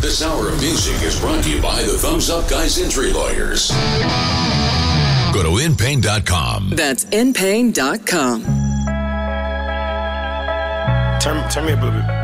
This hour of music is brought to you by the Thumbs Up Guys Injury Lawyers. Go to InPain.com. That's InPain.com. Turn me up a little bit.